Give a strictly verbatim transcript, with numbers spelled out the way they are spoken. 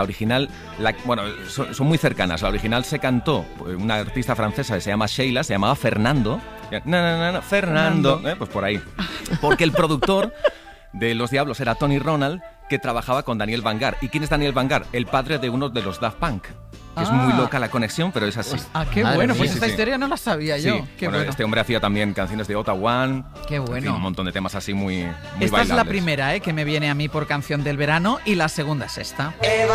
La original, la, bueno, son, son muy cercanas. La original se cantó por una artista francesa que se llama Sheila, se llamaba Fernando. Na, na, na, na, Fernando, ¿eh? Pues por ahí. Porque el productor de Los Diablos era Tony Ronald, que trabajaba con Daniel Vangar. ¿Y quién es Daniel Vangar? El padre de uno de los Daft Punk. Que ah. es muy loca la conexión, pero es así. Pues, ah, qué Madre bueno, mía. Pues sí, esta sí. historia no la sabía yo. Sí. Qué bueno, bueno. Este hombre hacía también canciones de Ota One. Qué bueno. En fin, un montón de temas así muy, muy Esta bailables. es la primera, ¿eh? que me viene a mí por canción del verano, y la segunda es esta.